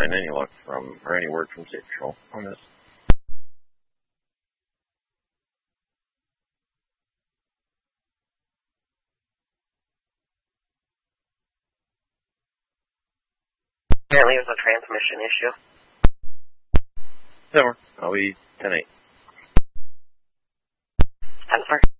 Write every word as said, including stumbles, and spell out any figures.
gotten any luck from, or any word from State Patrol on this. Apparently it was a transmission issue. Never. I'll be ten eight. ten four.